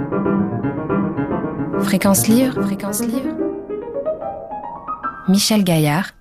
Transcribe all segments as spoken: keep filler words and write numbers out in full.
Fréquence Livre, Fréquence Livre. Michel Gaillard.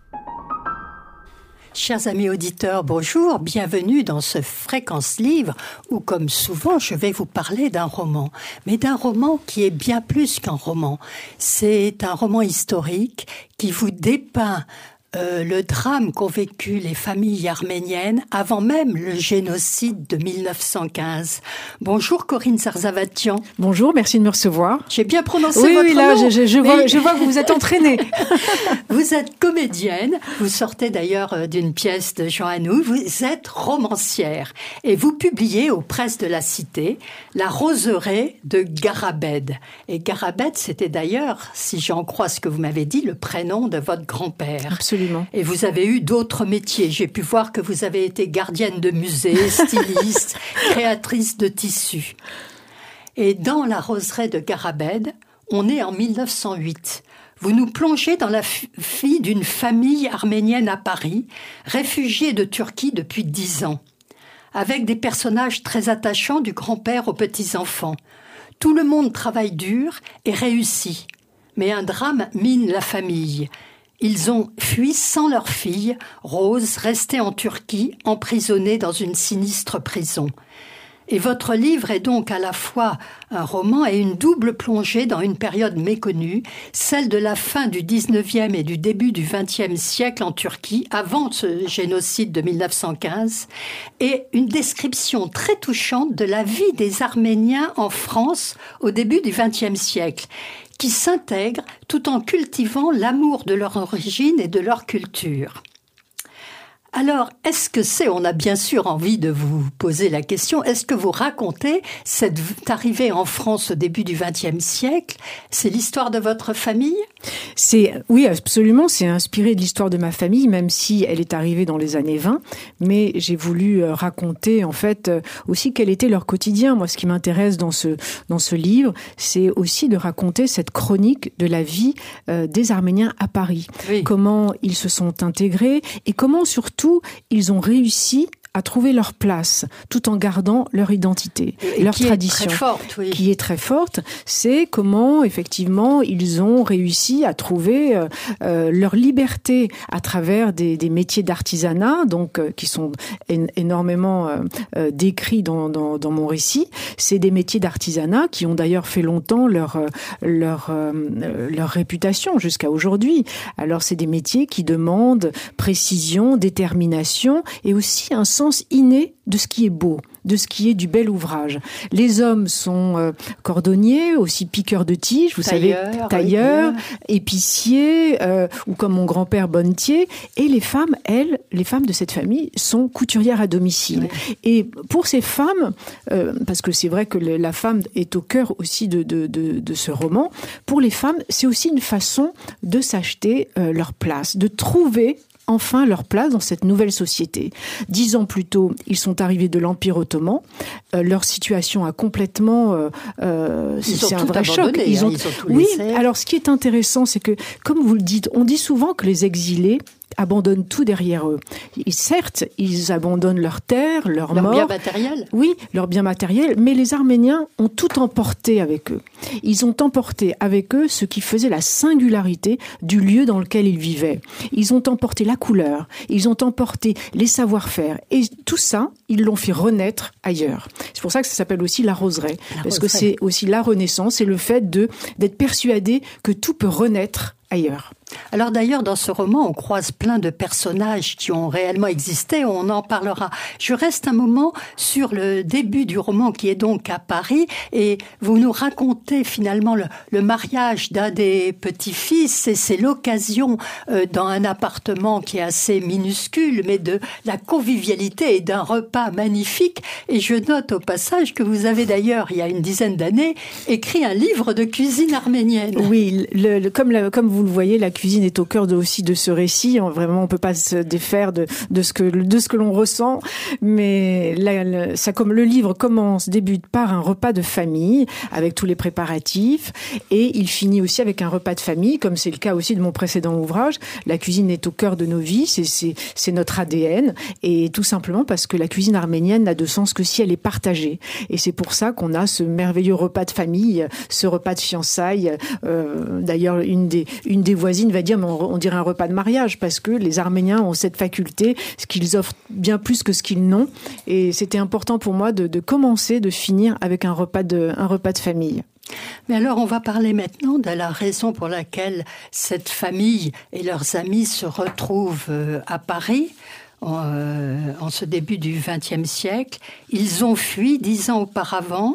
Chers amis auditeurs, bonjour, bienvenue dans ce Fréquence Livre où, comme souvent, je vais vous parler d'un roman. Mais d'un roman qui est bien plus qu'un roman. C'est un roman historique qui vous dépeint Euh, le drame qu'ont vécu les familles arméniennes avant même le génocide de mille neuf cent quinze. Bonjour Corinne Sarzavatian. Bonjour, merci de me recevoir. J'ai bien prononcé oui, votre oui, là, nom. Je, je, je, mais... vois, je vois que vous êtes entraînée. Vous êtes comédienne, vous sortez d'ailleurs d'une pièce de Jean Anouilh, vous êtes romancière et vous publiez aux presses de la Cité La roseraie de Garabed. Et Garabed, c'était d'ailleurs, si j'en crois ce que vous m'avez dit, le prénom de votre grand-père. Absolument. Et vous avez eu d'autres métiers. J'ai pu voir que vous avez été gardienne de musée, styliste, créatrice de tissus. Et dans La roseraie de Garabed, on est en mille neuf cent huit. Vous nous plongez dans la vie d'une famille arménienne à Paris, réfugiée de Turquie depuis dix ans, avec des personnages très attachants du grand-père aux petits-enfants. Tout le monde travaille dur et réussit, mais un drame mine la famille. Ils ont fui sans leur fille, Rose, restée en Turquie, emprisonnée dans une sinistre prison. Et votre livre est donc à la fois un roman et une double plongée dans une période méconnue, celle de la fin du dix-neuvième et du début du vingtième siècle en Turquie, avant ce génocide de mille neuf cent quinze, et une description très touchante de la vie des Arméniens en France au début du vingtième siècle, qui s'intègrent tout en cultivant l'amour de leur origine et de leur culture. Alors, est-ce que c'est, on a bien sûr envie de vous poser la question, est-ce que vous racontez cette arrivée en France au début du vingtième siècle? C'est l'histoire de votre famille? C'est, oui, absolument, c'est inspiré de l'histoire de ma famille, même si elle est arrivée dans les années vingt, mais j'ai voulu raconter, en fait, aussi quel était leur quotidien. Moi, ce qui m'intéresse dans ce, dans ce livre, c'est aussi de raconter cette chronique de la vie euh, des Arméniens à Paris. Oui. Comment ils se sont intégrés et comment, surtout, ils ont réussi à trouver leur place, tout en gardant leur identité, et leur qui tradition, est très forte, oui. qui est très forte. C'est comment, effectivement, ils ont réussi à trouver euh, euh, leur liberté à travers des, des métiers d'artisanat, donc euh, qui sont en, énormément euh, euh, décrits dans, dans, dans mon récit. C'est des métiers d'artisanat qui ont d'ailleurs fait longtemps leur leur euh, leur réputation jusqu'à aujourd'hui. Alors, c'est des métiers qui demandent précision, détermination et aussi un sens inné de ce qui est beau, de ce qui est du bel ouvrage. Les hommes sont euh, cordonniers, aussi piqueurs de tiges, vous tailleur, savez, tailleurs, oui. épiciers, euh, ou comme mon grand-père bonnetier. Et les femmes, elles, les femmes de cette famille, sont couturières à domicile. Oui. Et pour ces femmes, euh, parce que c'est vrai que le, la femme est au cœur aussi de, de, de, de ce roman, pour les femmes, c'est aussi une façon de s'acheter euh, leur place, de trouver enfin leur place dans cette nouvelle société. Dix ans plus tôt, ils sont arrivés de l'Empire ottoman. Euh, leur situation a complètement... Euh, euh, c'est, c'est un vrai choc. Ils ont, hein, ils ont tout oui, laissé. Alors ce qui est intéressant, c'est que, comme vous le dites, on dit souvent que les exilés abandonnent tout derrière eux. Et certes, ils abandonnent leur terre, leur, leur mort. Leur bien matériel. Oui, leur bien matériel, mais les Arméniens ont tout emporté avec eux. Ils ont emporté avec eux ce qui faisait la singularité du lieu dans lequel ils vivaient. Ils ont emporté la couleur, ils ont emporté les savoir-faire. Et tout ça, ils l'ont fait renaître ailleurs. C'est pour ça que ça s'appelle aussi la roseraie. La parce roseraie. Que c'est aussi la renaissance, c'est le fait de, d'être persuadé que tout peut renaître ailleurs. Alors d'ailleurs, dans ce roman, on croise plein de personnages qui ont réellement existé, on en parlera. Je reste un moment sur le début du roman qui est donc à Paris et vous nous racontez finalement le, le mariage d'un des petits-fils et c'est l'occasion euh, dans un appartement qui est assez minuscule mais de la convivialité et d'un repas magnifique. Et je note au passage que vous avez d'ailleurs, il y a une dizaine d'années, écrit un livre de cuisine arménienne. Oui, le, le, comme, la, comme vous le voyez, la cuisine est au cœur de, aussi de ce récit. On, vraiment, on peut pas se défaire de, de ce que de ce que l'on ressent. Mais là, ça comme le livre commence, débute par un repas de famille avec tous les préparatifs, et il finit aussi avec un repas de famille, comme c'est le cas aussi de mon précédent ouvrage. La cuisine est au cœur de nos vies, c'est, c'est, c'est notre A D N, et tout simplement parce que la cuisine arménienne n'a de sens que si elle est partagée. Et c'est pour ça qu'on a ce merveilleux repas de famille, ce repas de fiançailles. Euh, d'ailleurs, une des, une des voisines va dire, mais on, on dirait un repas de mariage, parce que les Arméniens ont cette faculté, ce qu'ils offrent bien plus que ce qu'ils n'ont. Et c'était important pour moi de, de commencer, de finir avec un repas de, un repas de famille. Mais alors, on va parler maintenant de la raison pour laquelle cette famille et leurs amis se retrouvent à Paris. En, euh, en ce début du vingtième siècle. Ils ont fui dix ans auparavant.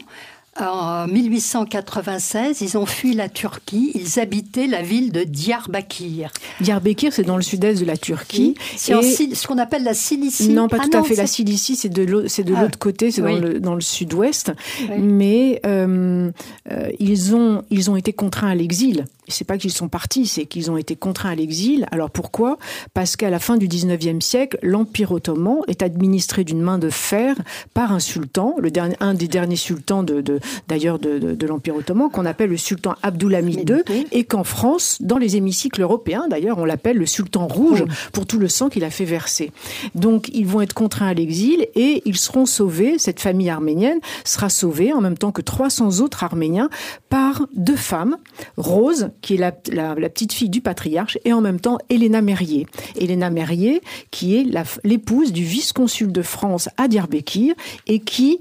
En mille huit cent quatre-vingt-seize, ils ont fui la Turquie. Ils habitaient la ville de Diyarbakir. Diyarbakir, c'est dans le sud-est de la Turquie. C'est et... ce qu'on appelle la Cilicie. Non, pas ah tout non, à fait. c'est... La Cilicie, c'est de l'autre, c'est de ah, l'autre côté, c'est oui. dans le dans le sud-ouest. Oui. Mais euh, euh, ils ont ils ont été contraints à l'exil. C'est pas qu'ils sont partis, c'est qu'ils ont été contraints à l'exil. Alors pourquoi ? Parce qu'à la fin du dix-neuvième siècle, l'Empire ottoman est administré d'une main de fer par un sultan, le dernier, un des derniers sultans de, de d'ailleurs de, de, de l'Empire ottoman, qu'on appelle le sultan Abdulhamid deux, et qu'en France, dans les hémicycles européens, d'ailleurs, on l'appelle le sultan rouge pour tout le sang qu'il a fait verser. Donc ils vont être contraints à l'exil et ils seront sauvés. Cette famille arménienne sera sauvée en même temps que trois cents autres Arméniens par deux femmes, Rose, qui est la, la, la petite fille du patriarche, et en même temps Elena Merrier. Elena Merrier, qui est la, l'épouse du vice-consul de France à Diyarbakir, et qui,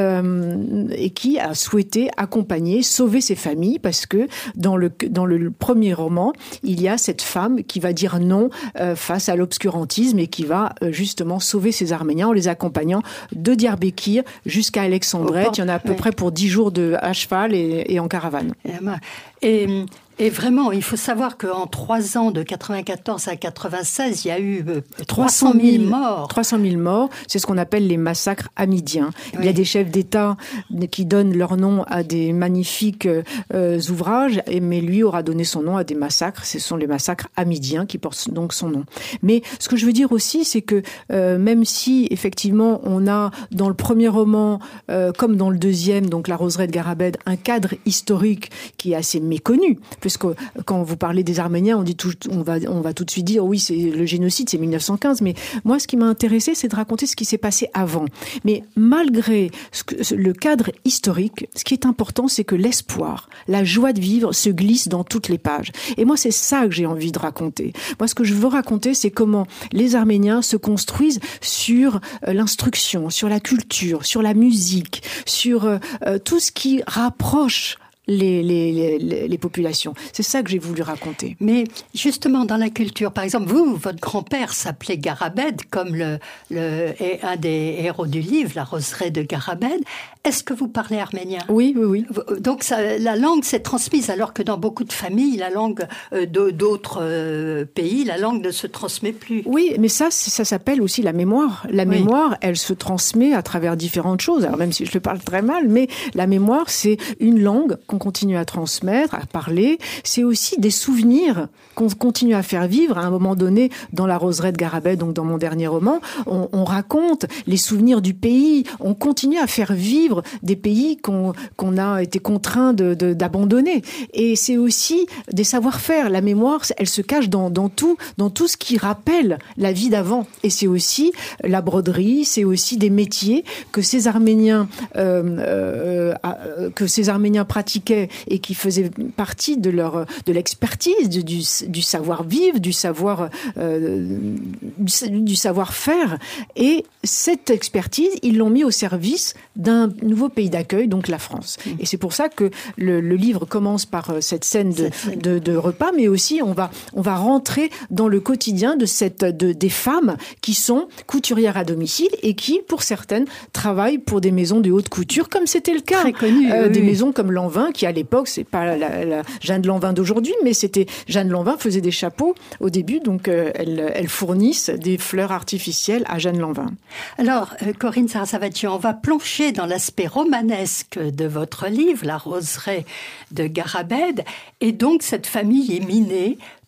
euh, et qui a souhaité accompagner, sauver ses familles, parce que dans le, dans le premier roman, il y a cette femme qui va dire non euh, face à l'obscurantisme et qui va euh, justement sauver ces Arméniens en les accompagnant de Diyarbakir jusqu'à Alexandrette. Il y en a à peu près pour dix jours de, à cheval et, et en caravane. Et... Et vraiment, il faut savoir qu'en trois ans, de quatre-vingt-quatorze à quatre-vingt-seize, il y a eu trois cent mille morts. trois cent mille morts, c'est ce qu'on appelle les massacres hamidiens. Oui. Il y a des chefs d'État qui donnent leur nom à des magnifiques euh, ouvrages, mais lui aura donné son nom à des massacres. Ce sont les massacres hamidiens qui portent donc son nom. Mais ce que je veux dire aussi, c'est que euh, même si, effectivement, on a dans le premier roman, euh, comme dans le deuxième, donc La Roseraie de Garabed, un cadre historique qui est assez méconnu, puisque quand vous parlez des Arméniens, on dit tout, on va, on va tout de suite dire oui, c'est le génocide, c'est mille neuf cent quinze. Mais moi, ce qui m'a intéressé, c'est de raconter ce qui s'est passé avant. Mais malgré ce que, le cadre historique, ce qui est important, c'est que l'espoir, la joie de vivre, se glisse dans toutes les pages. Et moi, c'est ça que j'ai envie de raconter. Moi, ce que je veux raconter, c'est comment les Arméniens se construisent sur euh, l'instruction, sur la culture, sur la musique, sur euh, euh, tout ce qui rapproche Les, les, les, les populations. C'est ça que j'ai voulu raconter. Mais justement, dans la culture, par exemple, vous, votre grand-père s'appelait Garabed, comme le, le, un des héros du livre, La Roseraie de Garabed. Est-ce que vous parlez arménien ? Oui, oui, oui. Donc, ça, la langue s'est transmise, alors que dans beaucoup de familles, la langue euh, de, d'autres euh, pays, la langue ne se transmet plus. Oui, mais ça, ça s'appelle aussi la mémoire. La oui. mémoire, elle se transmet à travers différentes choses. Alors, même si je le parle très mal, mais la mémoire, c'est une langue qu'on continue à transmettre, à parler. C'est aussi des souvenirs qu'on continue à faire vivre. À un moment donné, dans La Roseraie de Garabed, donc dans mon dernier roman, on, on raconte les souvenirs du pays. On continue à faire vivre des pays qu'on, qu'on a été contraint de, de, d'abandonner. Et c'est aussi des savoir-faire. La mémoire, elle se cache dans, dans tout, dans tout ce qui rappelle la vie d'avant. Et c'est aussi la broderie, c'est aussi des métiers que ces Arméniens, euh, euh, euh, que ces Arméniens pratiquaient et qui faisaient partie de leur, de l'expertise, du, du, du savoir-vivre, du savoir, euh, du, du savoir-faire. Et cette expertise, ils l'ont mis au service d'un nouveau pays d'accueil, donc la France. Mmh. Et c'est pour ça que le, le livre commence par cette scène de, cette de, de repas, mais aussi on va, on va rentrer dans le quotidien de cette, de, des femmes qui sont couturières à domicile et qui, pour certaines, travaillent pour des maisons de haute couture, comme c'était le cas. Très connu, euh, oui, des oui. maisons comme Lanvin, qui à l'époque, c'est pas la, la Jeanne Lanvin d'aujourd'hui, mais c'était Jeanne Lanvin faisait des chapeaux au début, donc euh, elles, elles fournissent des fleurs artificielles à Jeanne Lanvin. Alors, euh, Corinne Sarasavati, on va plonger dans l'aspect romanesque de votre livre, La Roseraie de Garabed, et donc cette famille est minée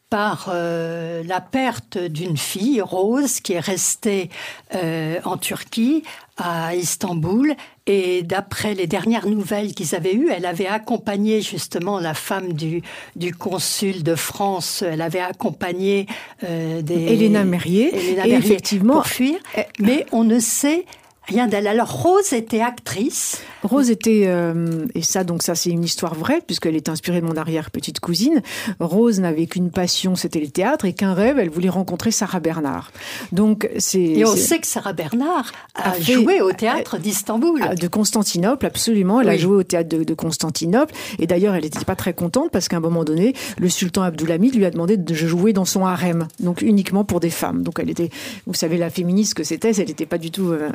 par euh, la perte d'une fille, Rose, qui est restée euh, en Turquie, à Istanbul. Et d'après les dernières nouvelles qu'ils avaient eues, elle avait accompagné justement la femme du, du consul de France. Elle avait accompagné euh, des... Elena Merrier. Elena et Merrier effectivement, pour fuir. Mais on ne sait rien d'elle. Alors Rose était actrice. Rose était, euh, et ça donc ça c'est une histoire vraie puisqu'elle est inspirée de mon arrière-petite cousine. Rose n'avait qu'une passion, c'était le théâtre, et qu'un rêve, elle voulait rencontrer Sarah Bernard. Donc c'est. Et on c'est... sait que Sarah Bernard a, a joué fait, au théâtre d'Istanbul. De Constantinople, absolument. Elle oui. a joué au théâtre de, de Constantinople. Et d'ailleurs, elle n'était pas très contente parce qu'à un moment donné, le sultan Abdulhamid lui a demandé de jouer dans son harem, donc uniquement pour des femmes. Donc elle était, vous savez, la féministe que c'était, elle n'était pas du tout. Euh...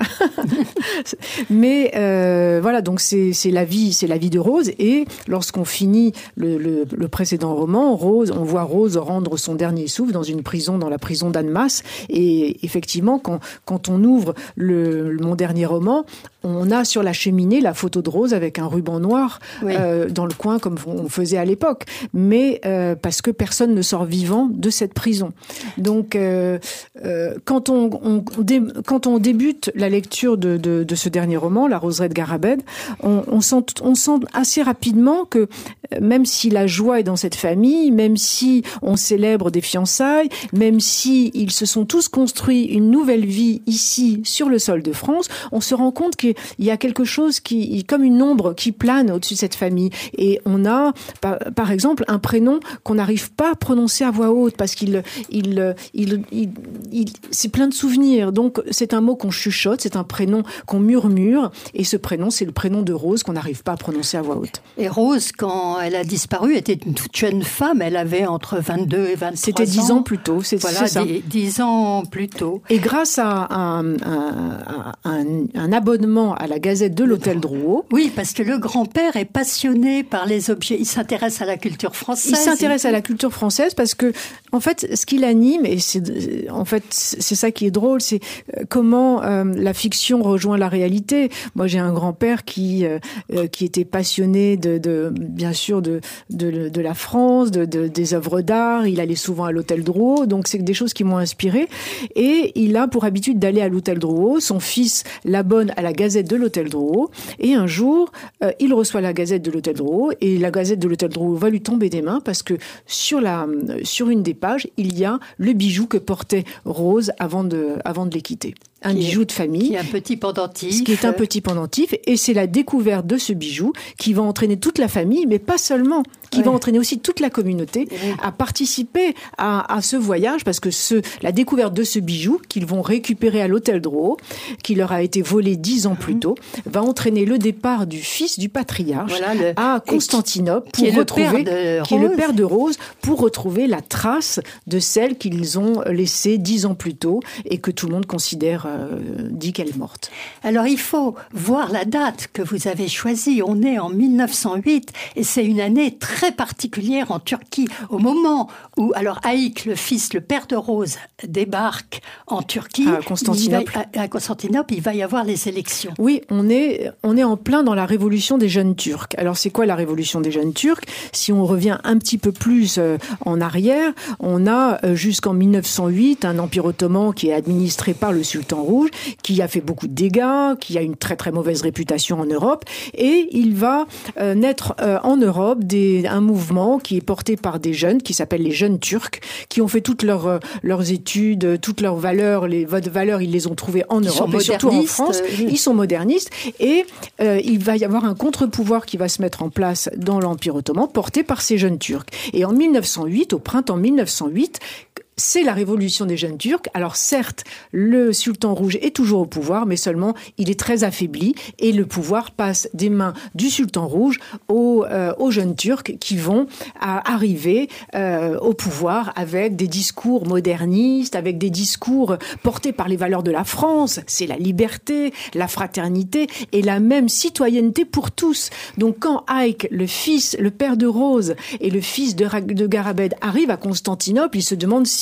Mais euh, voilà, donc c'est, c'est la vie, c'est la vie de Rose. Et lorsqu'on finit le, le, le précédent roman, Rose, on voit Rose rendre son dernier souffle dans une prison, dans la prison d'Annemasse. Et effectivement, quand, quand on ouvre le, le, mon dernier roman, on a sur la cheminée la photo de Rose avec un ruban noir oui. euh, dans le coin comme on faisait à l'époque. Mais euh, parce que personne ne sort vivant de cette prison. Donc, euh, euh, quand on, on dé, quand on débute la lecture de, de, de ce dernier roman, La Roseraie de Garabed, on, on, sent, on sent assez rapidement que même si la joie est dans cette famille, même si on célèbre des fiançailles, même si ils se sont tous construits une nouvelle vie ici sur le sol de France, on se rend compte qu'il y a quelque chose qui, comme une ombre qui plane au-dessus de cette famille. Et on a, par, par exemple, un prénom qu'on n'arrive pas à prononcer à voix haute parce qu'il, il, il, il, il, c'est plein de souvenirs. Donc c'est un mot qu'on chuchote, c'est un prénom qu'on murmure, et ce prénom, c'est le prénom de Rose qu'on n'arrive pas à prononcer à voix haute. Et Rose, quand elle a disparu, était une toute jeune femme. Elle avait entre vingt-deux et vingt-trois ans. C'était dix ans plus tôt, c'est, voilà, c'est ça. dix ans plus tôt. Et grâce à un, un, un, un abonnement à la Gazette de l'Hôtel Drouot. Oui, parce que le grand-père est passionné par les objets. Il s'intéresse à la culture française. Il s'intéresse à la culture française parce que, en fait, ce qui l'anime, et c'est, en fait, c'est ça qui est drôle, c'est comment euh, la fiction rejoint la réalité. Moi, j'ai un grand-père qui euh, qui était passionné de, de bien sûr, de de, de la France, de, de des œuvres d'art. Il allait souvent à l'Hôtel Drouot, donc c'est des choses qui m'ont inspiré. Et il a pour habitude d'aller à l'Hôtel Drouot. Son fils l'abonne à la Gazette de l'Hôtel Drouot. Et un jour, euh, il reçoit la Gazette de l'Hôtel Drouot, et la Gazette de l'Hôtel Drouot va lui tomber des mains parce que sur la sur une des pages, il y a le bijou que portait Rose avant de avant de les quitter. Un qui bijou est, de famille. Qui est un petit pendentif. Ce qui est un petit pendentif. Et c'est la découverte de ce bijou qui va entraîner toute la famille, mais pas seulement, qui ouais. va entraîner aussi toute la communauté ouais. à participer à, à ce voyage, parce que ce, la découverte de ce bijou qu'ils vont récupérer à l'Hôtel Drouot, qui leur a été volé dix ans mmh. plus tôt, va entraîner le départ du fils du patriarche voilà, le, à Constantinople qui, pour qui retrouver, est qui est le père de Rose, pour retrouver la trace de celle qu'ils ont laissée dix ans plus tôt et que tout le monde considère euh, dit qu'elle est morte. Alors il faut voir la date que vous avez choisie. On est en mille neuf cent huit et c'est une année très particulière en Turquie. Au moment où alors Haïk, le fils, le père de Rose, débarque en Turquie, à Constantinople, il va, à, à Constantinople, il va y avoir les élections. Oui, on est on est en plein dans la révolution des jeunes Turcs. Alors c'est quoi la révolution des jeunes Turcs ? Si on revient un petit peu plus euh, en arrière, on a euh, jusqu'en mille neuf cent huit un empire ottoman qui est administré par le sultan rouge, qui a fait beaucoup de dégâts, qui a une très très mauvaise réputation en Europe, et il va euh, naître euh, en Europe des, un mouvement qui est porté par des jeunes, qui s'appelle les jeunes Turcs, qui ont fait toutes leurs, euh, leurs études, toutes leurs valeurs, les valeurs, ils les ont trouvées en ils Europe, et surtout en France. Euh, ils sont modernistes, et euh, il va y avoir un contre-pouvoir qui va se mettre en place dans l'Empire ottoman, porté par ces jeunes Turcs. Et en mille neuf cent huit, au printemps mille neuf cent huit, c'est la révolution des jeunes Turcs. Alors certes, le sultan rouge est toujours au pouvoir, mais seulement il est très affaibli, et le pouvoir passe des mains du sultan rouge aux, euh, aux jeunes Turcs qui vont à arriver euh, au pouvoir avec des discours modernistes, avec des discours portés par les valeurs de la France. C'est la liberté, la fraternité et la même citoyenneté pour tous. Donc quand Haïk, le fils, le père de Rose et le fils de, de Garabed arrivent à Constantinople, ils se demandent si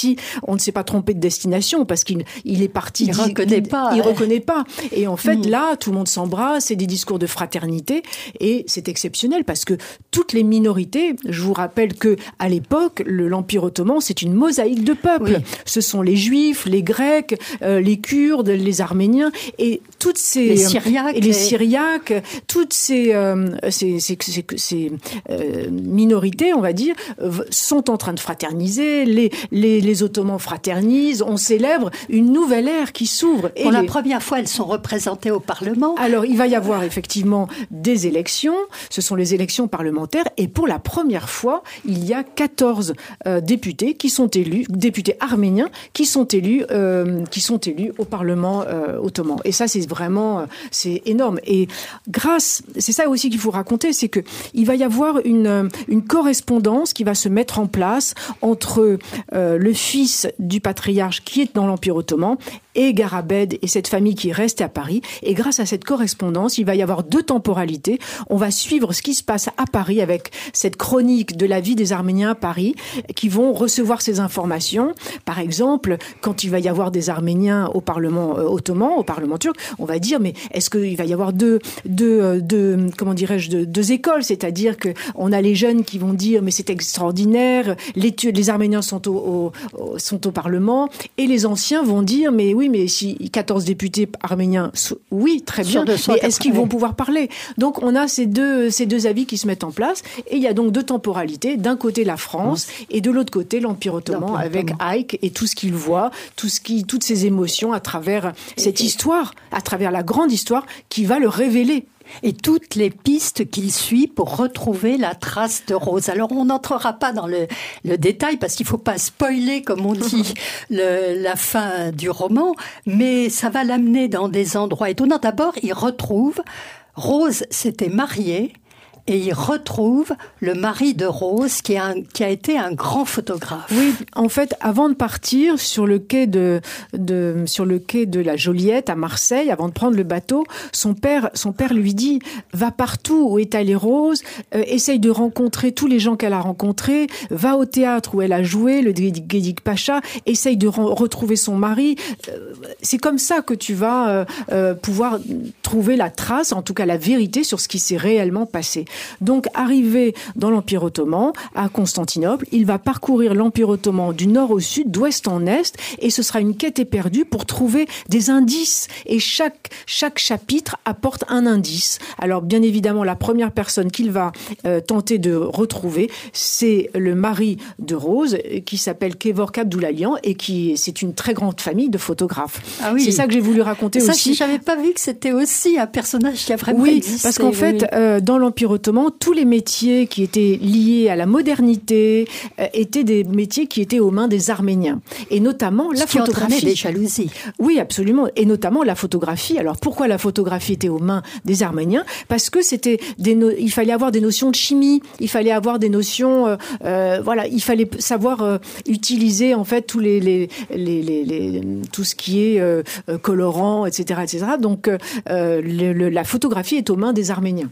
parti, on ne s'est pas trompé de destination parce qu'il il est parti. Il reconnaît pas. Il ouais. reconnaît pas. Et en fait, mmh. là, tout le monde s'embrasse, c'est des discours de fraternité et c'est exceptionnel parce que toutes les minorités, je vous rappelle que à l'époque, le, l'Empire ottoman, c'est une mosaïque de peuples. Oui. Ce sont les Juifs, les Grecs, euh, les Kurdes, les Arméniens et toutes ces les Syriaques, et les Syriaques, toutes ces euh, ces, ces, ces, ces euh, minorités, on va dire, sont en train de fraterniser. Les les, les Ottomans fraternisent. On célèbre une nouvelle ère qui s'ouvre. Pour et la les... première fois, elles sont représentées au Parlement. Alors, il va y avoir effectivement des élections. Ce sont les élections parlementaires. Et pour la première fois, il y a quatorze euh, députés qui sont élus, députés arméniens qui sont élus, euh, qui sont élus au Parlement euh, ottoman. Et ça, c'est vraiment, c'est énorme. Et grâce, c'est ça aussi qu'il faut raconter, c'est que il va y avoir une une correspondance qui va se mettre en place entre euh, le fils du patriarche qui est dans l'Empire ottoman et Garabed et cette famille qui est restée à Paris. Et grâce à cette correspondance, il va y avoir deux temporalités. On va suivre ce qui se passe à Paris avec cette chronique de la vie des Arméniens à Paris qui vont recevoir ces informations. Par exemple, quand il va y avoir des Arméniens au Parlement euh, ottoman, au Parlement turc, on va dire mais est-ce qu'il va y avoir deux, deux, deux comment dirais-je, deux, deux écoles, c'est-à-dire que on a les jeunes qui vont dire mais c'est extraordinaire, les, les Arméniens sont au, au, sont au Parlement, et les anciens vont dire mais oui, mais si quatorze députés arméniens, oui, très bien, mais est-ce qu'ils vont pouvoir parler? Donc on a ces deux, ces deux avis qui se mettent en place, et il y a donc deux temporalités, d'un côté la France, mmh. et de l'autre côté l'Empire ottoman, avec Haïk et tout ce qu'il voit, tout ce qui, toutes ses émotions à travers cette et, histoire, à travers la grande histoire qui va le révéler. Et toutes les pistes qu'il suit pour retrouver la trace de Rose. Alors, on n'entrera pas dans le, le détail parce qu'il ne faut pas spoiler, comme on dit, le, la fin du roman, mais ça va l'amener dans des endroits étonnants. D'abord, il retrouve, Rose s'était mariée, et il retrouve le mari de Rose, qui a, un, qui a été un grand photographe. Oui, en fait, avant de partir sur le quai de, de sur le quai de la Joliette à Marseille, avant de prendre le bateau, son père, son père lui dit va partout où est allée Rose, euh, essaye de rencontrer tous les gens qu'elle a rencontrés, va au théâtre où elle a joué, le Gedik Pacha, essaye de re- retrouver son mari. Euh, c'est comme ça que tu vas euh, euh, pouvoir trouver la trace, en tout cas la vérité sur ce qui s'est réellement passé. Donc, arrivé dans l'Empire ottoman, à Constantinople, il va parcourir l'Empire ottoman du nord au sud, d'ouest en est, et ce sera une quête éperdue pour trouver des indices. Et chaque, chaque chapitre apporte un indice. Alors, bien évidemment, la première personne qu'il va euh, tenter de retrouver, c'est le mari de Rose, qui s'appelle Kevork Abdoulayan, et qui, c'est une très grande famille de photographes. Ah oui. C'est ça que j'ai voulu raconter ça, aussi. Ça, j'avais pas vu que c'était aussi un personnage qui a vraiment oui, existé. Parce qu'en oui. fait, euh, dans l'Empire ottoman, tous les métiers qui étaient liés à la modernité euh, étaient des métiers qui étaient aux mains des Arméniens. Et notamment la Ce qui photographie. entraînait des jalousies. Oui, absolument. Et notamment la photographie. Alors pourquoi la photographie était aux mains des Arméniens? Parce que c'était des no- il fallait avoir des notions de chimie, il fallait avoir des notions, euh, euh, voilà, il fallait savoir euh, utiliser en fait tous les, les, les, les, les tout ce qui est euh, colorant, et cetera, et cetera. Donc euh, le, le, la photographie est aux mains des Arméniens.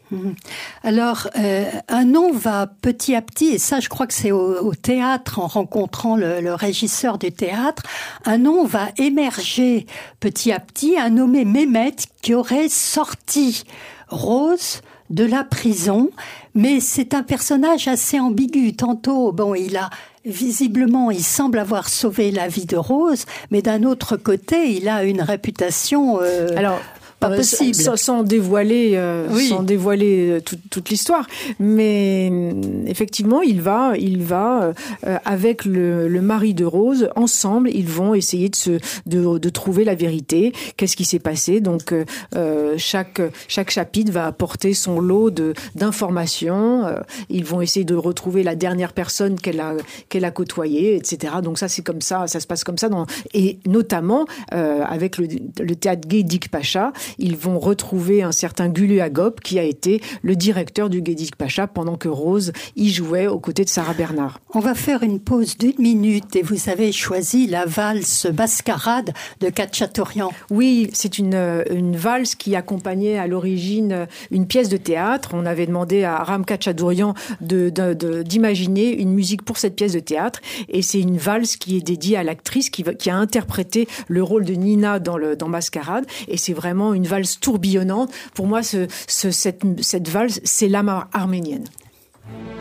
Alors, euh, un nom va petit à petit, et ça je crois que c'est au, au théâtre, en rencontrant le, le régisseur du théâtre, un nom va émerger petit à petit, un nommé Mehmet qui aurait sorti Rose de la prison, mais c'est un personnage assez ambigu. Tantôt, bon, il a visiblement, il semble avoir sauvé la vie de Rose, mais d'un autre côté, il a une réputation... Euh, Alors, pas euh, possible. Sans, sans dévoiler, euh, oui. sans dévoiler euh, tout, toute l'histoire, mais euh, effectivement, il va, il va euh, avec le, le mari de Rose, ensemble, ils vont essayer de se, de, de trouver la vérité. Qu'est-ce qui s'est passé? Donc, euh, chaque chaque chapitre va apporter son lot de d'informations. Euh, ils vont essayer de retrouver la dernière personne qu'elle a qu'elle a côtoyée, et cetera. Donc ça, c'est comme ça, ça se passe comme ça. Dans, et notamment euh, avec le, le théâtre Gedik Pacha. ils vont retrouver un certain Gülü Agop qui a été le directeur du Gedik Pacha pendant que Rose y jouait aux côtés de Sarah Bernard. On va faire une pause d'une minute et vous avez choisi la valse Mascarade de Khatchatourian. Oui, c'est une, une valse qui accompagnait à l'origine une pièce de théâtre. On avait demandé à Ram Khatchatourian de, de, de, d'imaginer une musique pour cette pièce de théâtre et c'est une valse qui est dédiée à l'actrice qui, qui a interprété le rôle de Nina dans, le, dans Mascarade et c'est vraiment une valse tourbillonnante. Pour moi, ce, ce, cette, cette valse, c'est l'âme arménienne.